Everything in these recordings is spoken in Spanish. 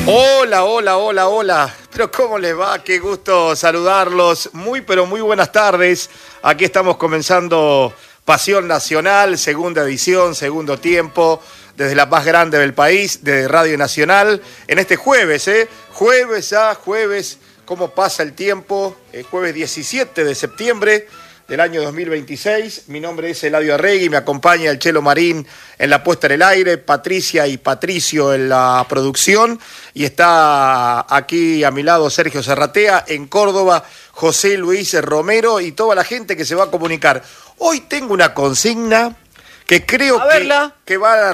Hola, hola, hola, hola. Pero ¿cómo les va? Qué gusto saludarlos. Pero muy buenas tardes. Aquí estamos comenzando Pasión Nacional, segunda edición, segundo tiempo, desde la más grande del país, de Radio Nacional, en este jueves, jueves, cómo pasa el tiempo, jueves 17 de septiembre del año 2026. Mi nombre es Eladio Arregui, me acompaña el Chelo Marín en la puesta en el aire, Patricia y Patricio en la producción, y está aquí a mi lado Sergio Serratea, en Córdoba, José Luis Romero y toda la gente que se va a comunicar. Hoy tengo una consigna que creo que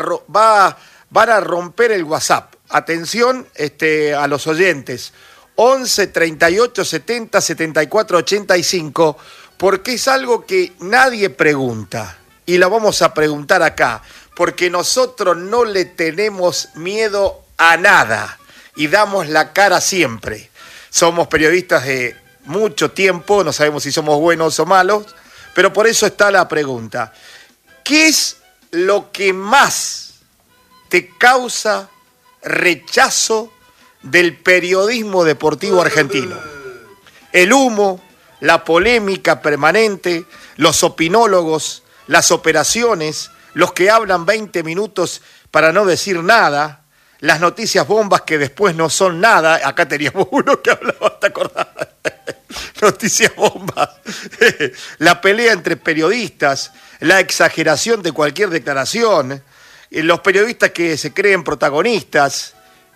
van a romper el WhatsApp. Atención a los oyentes, 11 38 70 74 85, porque es algo que nadie pregunta y la vamos a preguntar acá, porque nosotros no le tenemos miedo a nada y damos la cara siempre. Somos periodistas de mucho tiempo, no sabemos si somos buenos o malos, pero por eso está la pregunta. ¿Qué es lo que más te causa rechazo del periodismo deportivo argentino? El humo, la polémica permanente, los opinólogos, las operaciones, los que hablan 20 minutos para no decir nada, las noticias bombas que después no son nada. Acá teníamos uno que hablaba, ¿te acordás? Noticias bombas. La pelea entre periodistas, la exageración de cualquier declaración, los periodistas que se creen protagonistas.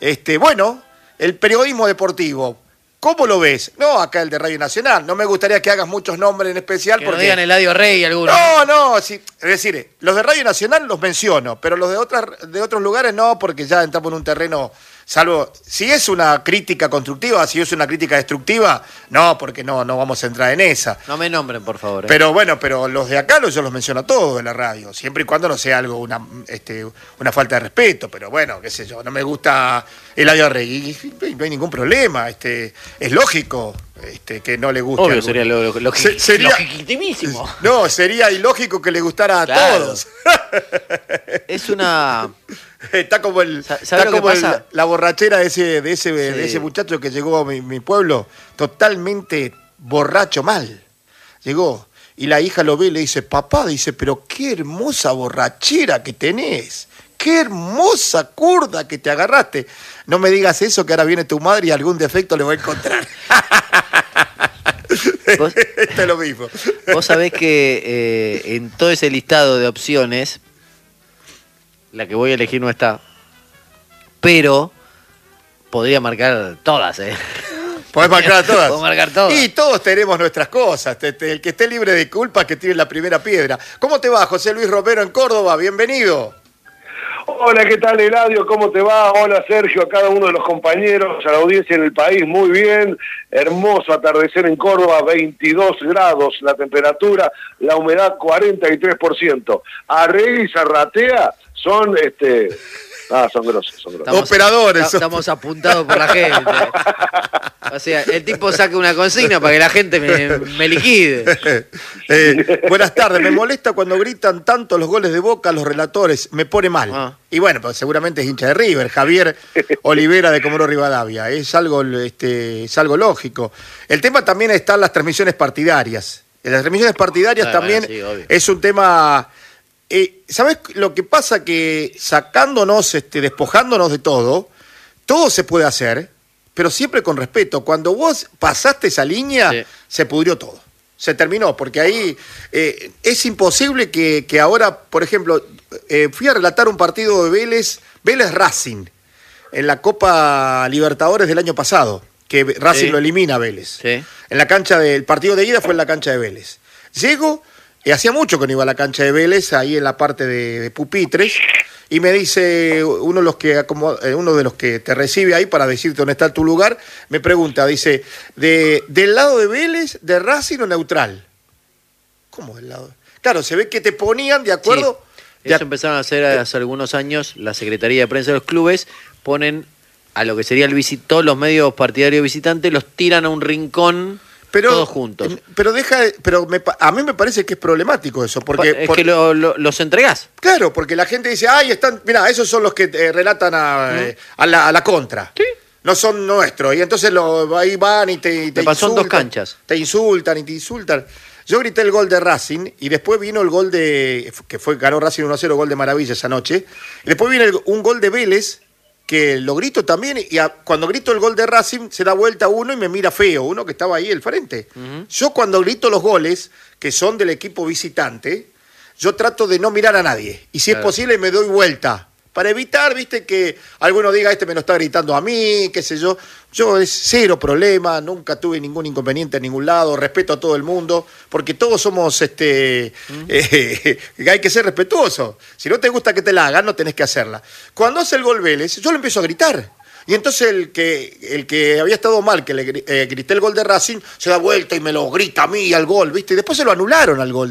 El periodismo deportivo. ¿Cómo lo ves? No, acá el de Radio Nacional. No me gustaría que hagas muchos nombres en especial. Que porque no digan Eladio Rey algunos. No, sí. Es decir, los de Radio Nacional los menciono, pero los de otros lugares no, porque ya entramos en un terreno, salvo si es una crítica constructiva, si es una crítica destructiva, no, porque no vamos a entrar en esa. No me nombren, por favor. Pero bueno, los de acá yo los menciono a todos de la radio, siempre y cuando no sea algo, una falta de respeto, pero bueno, qué sé yo, no me gusta Eladio Rey, no hay ningún problema, es lógico que no le guste. Obvio, sería legitimísimo. No, sería ilógico que le gustara a todos. Es una... Está como la borrachera de ese muchacho que llegó a mi pueblo, totalmente borracho mal. Llegó y la hija lo ve y le dice: papá, dice, pero qué hermosa borrachera que tenés. ¡Qué hermosa curda que te agarraste! No me digas eso, que ahora viene tu madre y algún defecto le voy a encontrar. ¿Vos? Esto es lo mismo. Vos sabés que en todo ese listado de opciones, la que voy a elegir no está, pero podría marcar todas, ¿Podés marcar todas? Puedo marcar todas. Y todos tenemos nuestras cosas. El que esté libre de culpa, que tire la primera piedra. ¿Cómo te va, José Luis Romero en Córdoba? Bienvenido. Hola, ¿qué tal, Eladio? ¿Cómo te va? Hola, Sergio, a cada uno de los compañeros, a la audiencia en el país, muy bien. Hermoso atardecer en Córdoba, 22 grados la temperatura, la humedad 43%. Arregui y Serratea son, son grosos. Operadores. Estamos apuntados por la gente. O sea, el tipo saca una consigna para que la gente me liquide. Buenas tardes. Me molesta cuando gritan tanto los goles de Boca los relatores. Me pone mal. Y bueno, pues seguramente es hincha de River. Javier Olivera de Comodoro Rivadavia. Es algo lógico. El tema también está en las transmisiones partidarias. En las transmisiones partidarias también sí, es un tema... ¿Sabés lo que pasa? Que sacándonos, despojándonos de todo se puede hacer, pero siempre con respeto. Cuando vos pasaste esa línea, sí, se pudrió todo. Se terminó, porque ahí es imposible que ahora, por ejemplo, fui a relatar un partido de Vélez Racing, en la Copa Libertadores del año pasado, que Racing lo elimina a Vélez. Sí. En la cancha del partido de ida fue en la cancha de Vélez. Llego... hacía mucho que no iba a la cancha de Vélez, ahí en la parte de pupitres, y me dice uno de los que te recibe ahí para decirte dónde está tu lugar, me pregunta, dice, ¿del lado de Vélez, de Racing o neutral? ¿Cómo del lado? Claro, se ve que te ponían de acuerdo. Sí. Eso empezaron a hacer hace algunos años, la Secretaría de Prensa de los clubes, ponen a lo que sería todos los medios partidarios visitantes, los tiran a un rincón... todos juntos. A mí me parece que es problemático eso. Porque que los entregás. Claro, porque la gente dice, están, mirá, esos son los que relatan a la contra. Sí. no son nuestros. Y entonces ahí van y te Me pasó en insultan, 2 canchas. Te insultan y te insultan. Yo grité el gol de Racing y después vino el gol ganó Racing 1-0, gol de maravilla esa noche. Y después viene un gol de Vélez, que lo grito también, y cuando grito el gol de Racing se da vuelta uno y me mira feo, uno que estaba ahí al frente. Yo cuando grito los goles, que son del equipo visitante, yo trato de no mirar a nadie. Y si es posible me doy vuelta. Para evitar, viste, que alguno diga, me lo está gritando a mí, qué sé yo. Yo es cero problema, nunca tuve ningún inconveniente en ningún lado, respeto a todo el mundo, porque todos somos, hay que ser respetuosos. Si no te gusta que te la hagan, no tenés que hacerla. Cuando hace el gol Vélez, yo le empiezo a gritar. Y entonces el que había estado mal, que le grité el gol de Racing, se da vuelta y me lo grita a mí al gol, viste, y después se lo anularon al gol.